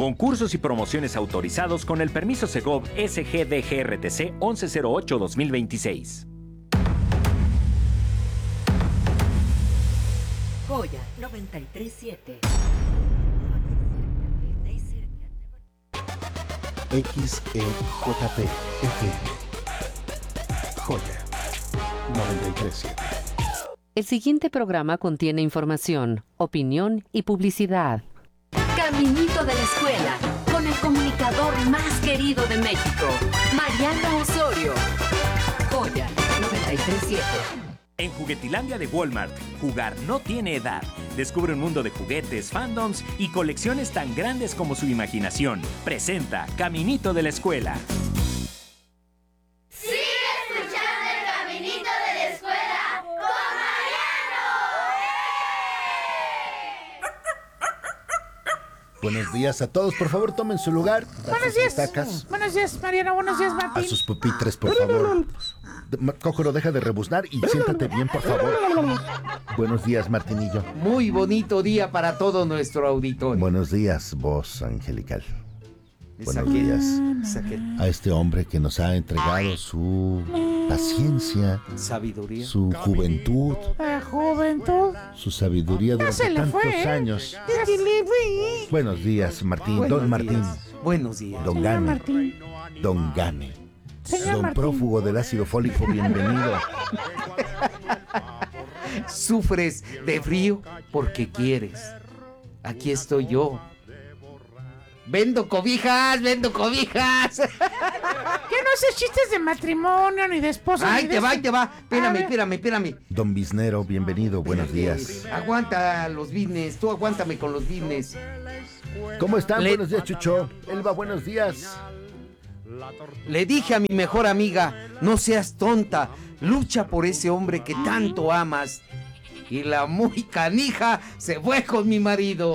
Concursos y promociones autorizados con el permiso Segov SGDGRTC 1108-2026. Joya 93.7. XEJP FM. Joya 93.7. El siguiente programa contiene información, opinión y publicidad. Caminito de la escuela, con el comunicador más querido de México, Mariano Osorio. Joya 93.7. En Juguetilandia de Walmart, jugar no tiene edad. Descubre un mundo de juguetes, fandoms y colecciones tan grandes como su imaginación. Presenta Caminito de la Escuela. ¡Sigue escuchando el Caminito de la Escuela con Mariano! Buenos días a todos, por favor tomen su lugar. Buenos días. Buenos días, Mariano. Buenos días, Martín. A sus pupitres, por favor. Cócoro, deja de rebuznar y siéntate bien, por favor. Buenos días, Martinillo. Muy bonito día para todo nuestro auditorio. Buenos días, voz angelical. Buenos aquel, días a este hombre que nos ha entregado su paciencia, sabiduría, su juventud, su sabiduría durante tantos años. Buenos días, Martín. Buenos Don Martín. días. Buenos días. Don Gane. Don Gane. Don prófugo del ácido fólico, bienvenido. Sufres de frío porque quieres. Aquí estoy yo. ¡Vendo cobijas! ¡Que no haces chistes de matrimonio ni de esposa! ¡Ahí te va! Espérame. Don Biznero, bienvenido, buenos días. Aguanta los business, tú aguántame con los business. ¿Cómo están? Buenos días, Chucho. Elba, buenos días. Le dije a mi mejor amiga, no seas tonta, lucha por ese hombre que tanto amas. Y la muy canija se fue con mi marido.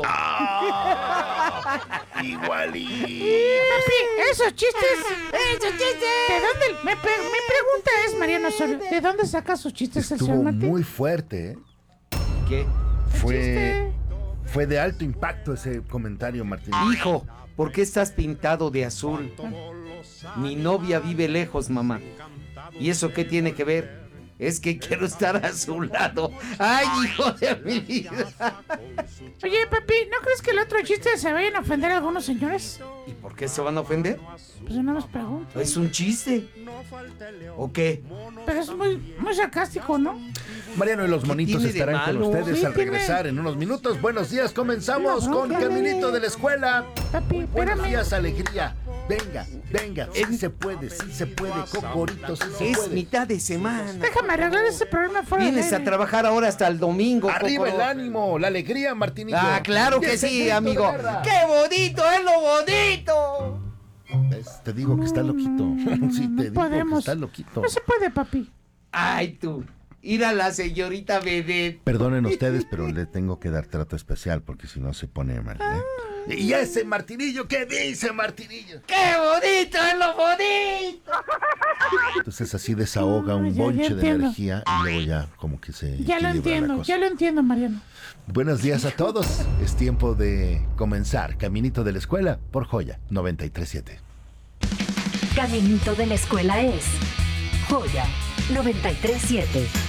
Igualito. Papi, esos chistes. ¿De dónde? Mi pregunta es, Mariano Osorio, ¿de dónde saca sus chistes el señor Estuvo Martín? muy fuerte, ¿eh? ¿Qué? Fue de alto impacto ese comentario, Martín. Hijo, ¿por qué estás pintado de azul? Mi novia vive lejos, mamá. ¿Y eso qué tiene que ver? Es que quiero estar a su lado. ¡Ay, hijo de mi vida! Oye, papi, ¿no crees que el otro chiste se vayan a ofender a algunos señores? ¿Y por qué se van a ofender? Pues yo no los pregunto. ¿Es un chiste? ¿O qué? Pero es muy sarcástico, ¿no? Mariano y los monitos estarán con ustedes al regresar en unos minutos. Buenos días, comenzamos con Caminito de la Escuela. Papi, buenos días, alegría. Venga, sí se puede, Cocorito, sí se es puede. Mitad de semana. Déjame arreglar ese problema fuera. Vienes a trabajar ahora hasta el domingo. Arriba Cocoro. el ánimo, la alegría, Martinillo. Ah, claro que sí, amigo. ¡Qué bonito es lo bonito! ¿Ves? Te digo que está loquito. Sí, te digo que está loquito. No se puede, papi. Ay, tú. Ir a la señorita Vedette. Perdonen ustedes, pero le tengo que dar trato especial porque si no se pone mal, ¿eh? Y ese Martinillo, ¿qué dice Martinillo? ¡Qué bonito es lo bonito! Entonces así desahoga un bonche de energía y luego ya como que se Ya lo entiendo, Mariano. Buenos días a todos. Es tiempo de comenzar Caminito de la Escuela por Joya 93.7. Caminito de la Escuela es Joya 93.7.